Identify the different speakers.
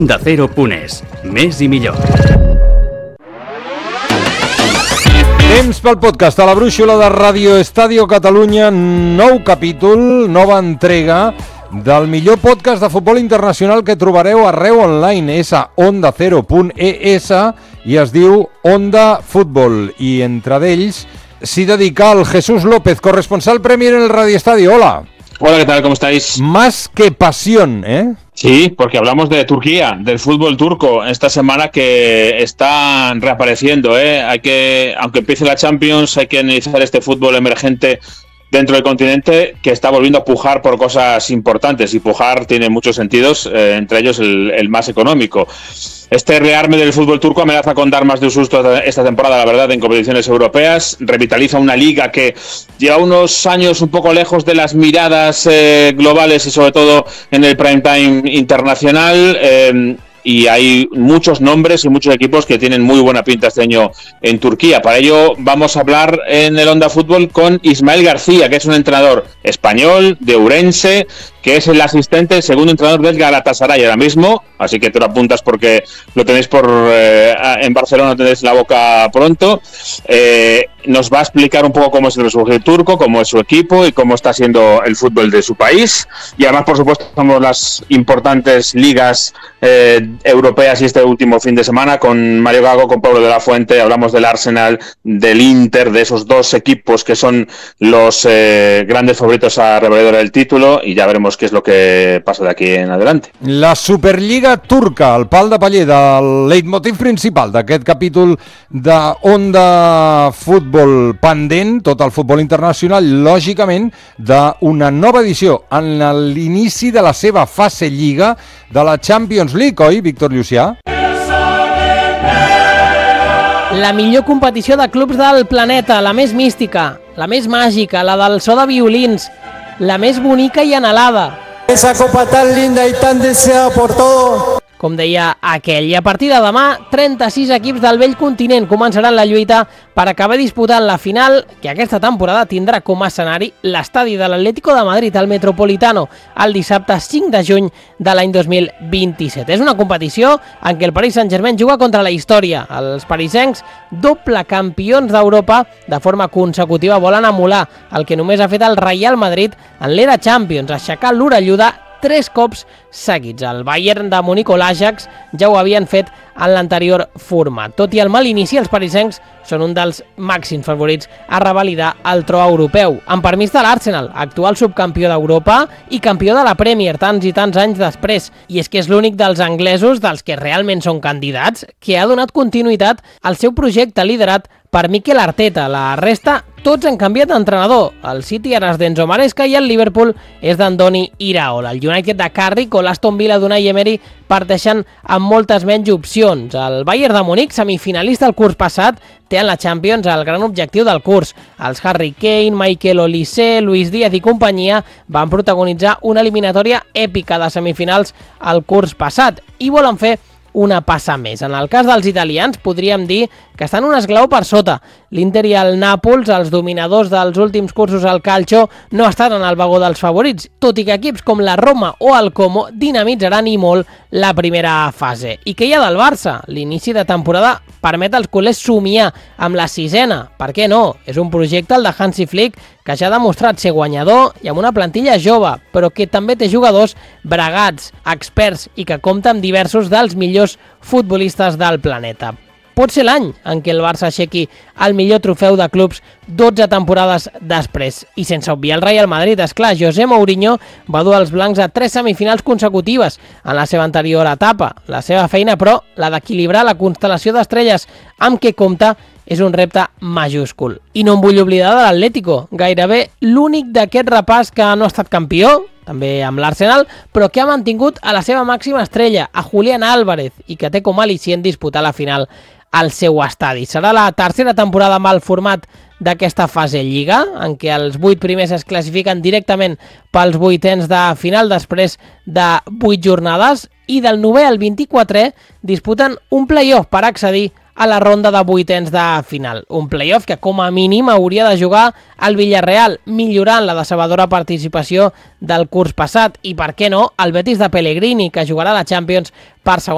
Speaker 1: Onda Cero.es, més i millor.
Speaker 2: Temps pel podcast a la brúixola de Radio Estadio Catalunya, nou capítol, nova entrega del millor podcast de futbol internacional que trobareu arreu online. És a OndaCero.es i es diu Onda Futbol. I entre d'ells s'hi dedica el Jesús López, corresponsal Premier en el Radio Estadio. Hola.
Speaker 3: Hola, ¿qué tal? ¿Cómo estáis?
Speaker 2: Más que pasión, ¿eh?
Speaker 3: Sí, porque hablamos de Turquía, del fútbol turco, esta semana que está reapareciendo, ¿eh? Aunque empiece la Champions, hay que analizar este fútbol emergente dentro del continente que está volviendo a pujar por cosas importantes, y pujar tiene muchos sentidos, entre ellos el más económico. Este rearme del fútbol turco amenaza con dar más de un susto esta temporada, la verdad, en competiciones europeas. Revitaliza una liga que lleva unos años un poco lejos de las miradas globales y sobre todo en el prime time internacional. Y hay muchos nombres y muchos equipos que tienen muy buena pinta este año en Turquía. Para ello vamos a hablar en el Onda Fútbol con Ismael García, que es un entrenador español de Ourense, que es el asistente, el segundo entrenador del Galatasaray ahora mismo, así que te lo apuntas porque lo tenéis en Barcelona, tenéis la boca pronto. Nos va a explicar un poco cómo es el resurgir turco, cómo es su equipo y cómo está siendo el fútbol de su país. Y además, por supuesto, estamos las importantes ligas europeas y este último fin de semana con Mario Gago, con Pablo de la Fuente. Hablamos del Arsenal, del Inter, de esos dos equipos que son los grandes favoritos a revalidar el título, y ya veremos qué és el que passa d'aquí en adelante.
Speaker 2: La Superliga turca, el pal de paller del leitmotiv principal d'aquest capítol de Onda Futbol pendent, tot el futbol internacional, lògicament, d'una nova edició en l'inici de la seva fase lliga de la Champions League, oi, Víctor Llucià?
Speaker 4: La millor competició de clubs del planeta, la més mística, la més màgica, la del so de violins, la més bonica i anhelada.
Speaker 5: Esa copa tan linda y tan deseada por todo.
Speaker 4: Com deia aquell. I a partir de demà, 36 equips del vell continent començaran la lluita per acabar disputant la final, que aquesta temporada tindrà com a escenari l'estadi de l'Atlético de Madrid, al Metropolitano, el dissabte 5 de juny de l'any 2027. És una competició en què el Paris Saint-Germain juga contra la història. Els parisencs, doble campions d'Europa, de forma consecutiva volen emular el que només ha fet el Real Madrid en l'era Champions, aixecar l'orelluda 3 cops seguits. El Bayern de Múnich o l'Ajax ja ho havien fet en l'anterior format. Tot i el mal inici, els parisencs són un dels màxims favorits a revalidar el tro europeu, amb permís de l'Arsenal, actual subcampió d'Europa i campió de la Premier tants i tants anys després. I és que és l'únic dels anglesos, dels que realment són candidats, que ha donat continuïtat al seu projecte liderat per Mikel Arteta. La resta, tots han canviat d'entrenador. El City ara és d'Enzo Maresca i el Liverpool és d'Andoni Iraola. El United de Carrick o l'Aston Villa d'Unai Emery parteixen amb moltes menys opcions. El Bayern de Múnich, semifinalista el curs passat, té en la Champions el gran objectiu del curs. Els Harry Kane, Michael Olise, Luis Díaz i companyia van protagonitzar una eliminatòria èpica de semifinals el curs passat i volen fer una passa més. En el cas dels italians, podríem dir que estan un esglaó per sota. L'Inter i el Nàpols, els dominadors dels últims cursos al calcio, no estan en el vagó dels favorits, tot i que equips com la Roma o el Como dinamitzaran i molt la primera fase. I què hi ha del Barça? L'inici de temporada permet als culers somiar amb la sisena. Per què no? És un projecte, el de Hansi Flick, que ja ha demostrat ser guanyador i amb una plantilla jove, però que també té jugadors bregats, experts i que compta amb diversos dels millors futbolistes del planeta. Pot ser l'any en què el Barça aixequi el millor trofeu de clubs 12 temporades després. I sense obviar el Real Madrid, esclar, José Mourinho va dur els blancs a 3 semifinals consecutives en la seva anterior etapa. La seva feina, però, la d'equilibrar la constel·lació d'estrelles amb què compta, és un repte majúscul. I no em vull oblidar de l'Atlético, gairebé l'únic d'aquest repàs que no ha estat campió, també amb l'Arsenal, però que ha mantingut a la seva màxima estrella, a Julián Álvarez, i que té com a al·licient disputar la final al seu estadi. Serà la tercera temporada amb el format d'aquesta fase Lliga, en què els 8 primers es classifiquen directament pels vuitens de final després de 8 jornades, i del 9è al 24è disputen un play-off per accedir a la ronda de vuitens de final. Un play-off que com a mínim hauria de jugar al Villarreal, millorant la decebedora participació del curs passat, i per què no, el Betis de Pellegrini, que jugarà a la Champions per segon